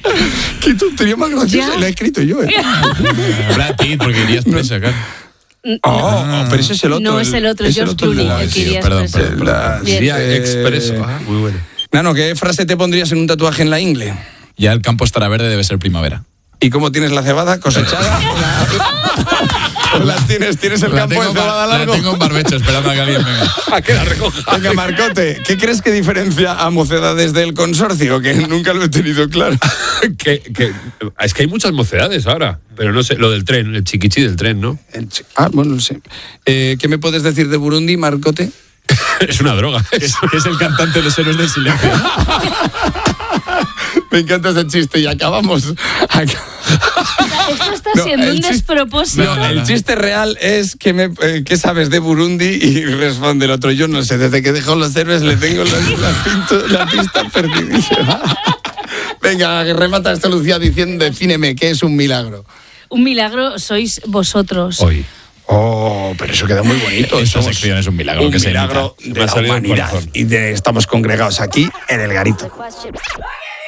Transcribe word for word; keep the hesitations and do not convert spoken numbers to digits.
Qué tontería más graciosa, la he escrito yo, ¿eh? Brad Pitt, porque irías presa, claro. Oh, ah. pero ese es el otro. No, es el otro, es George Clooney, el que irías perdón, preso. perdón, perdón. Sería Eh, expreso. Ah, muy bueno. Nano, ¿qué frase te pondrías en un tatuaje en la ingle? Ya el campo estará verde, debe ser primavera. ¿Y cómo tienes la cebada cosechada? ¿La tienes? ¿Tienes el La campo de tengo, cebada la largo? tengo en barbecho esperando a que alguien venga. A que la recoja. Venga, Marcote, ¿qué crees que diferencia a Mocedades del Consorcio? Que nunca lo he tenido claro. que, que, es que hay muchas mocedades ahora, pero no sé, lo del tren, el chiquichi del tren, ¿no? El chi- Ah, bueno, no sé. Eh, ¿Qué me puedes decir de Burundi, Marcote? Es una droga. Es, es el cantante de los héroes del silencio. Me encanta ese chiste y acabamos. Ac- Esto está No, siendo el un chiste- despropósito. No, el chiste real es que me, eh, ¿qué sabes de Burundi? Y responde el otro, yo no sé, desde que dejó los héroes le tengo la, la, pinto- la pista perdidísima. Venga, remata esta Lucía diciendo, defíneme, ¿qué es un milagro? Un milagro sois vosotros. Hoy. Oh, pero eso queda muy bonito. Esta Somos sección es un milagro un que se milagro imita. de Me ha la salido del humanidad. corazón. Y de- estamos congregados aquí en el garito.